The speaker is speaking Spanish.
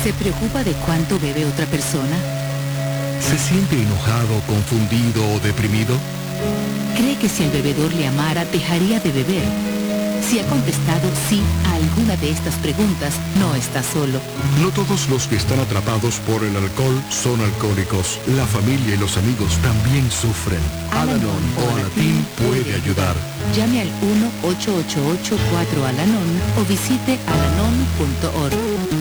¿Se preocupa de cuánto bebe otra persona? ¿Se siente enojado, confundido o deprimido? ¿Cree que si el bebedor le amara, dejaría de beber? Si ha contestado sí a alguna de estas preguntas, no está solo. No todos los que están atrapados por el alcohol son alcohólicos. La familia y los amigos también sufren. Al-Anon o Alatín puede ayudar. Llame al 1-888-4-Alanon o visite alanon.org.